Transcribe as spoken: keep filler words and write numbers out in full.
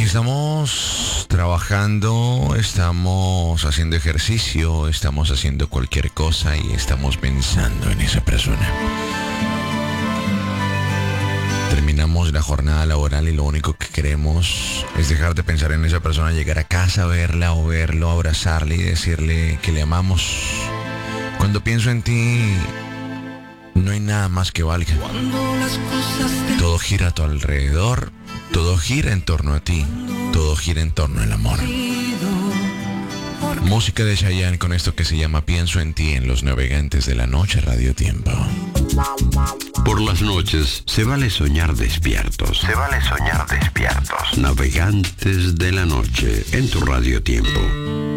Estamos trabajando, estamos haciendo ejercicio, estamos haciendo cualquier cosa y estamos pensando en esa persona. Terminamos la jornada laboral y lo único que queremos es dejar de pensar en esa persona, llegar a casa, verla o verlo, abrazarle y decirle que le amamos. Cuando pienso en ti, no hay nada más que valga. Todo gira a tu alrededor, todo gira en torno a ti, todo gira en torno al amor. Música de Chayanne con esto que se llama Pienso en ti en Los Navegantes de la Noche, Radio Tiempo. Por las noches se vale soñar despiertos. Se vale soñar despiertos. Navegantes de la Noche en tu Radio Tiempo.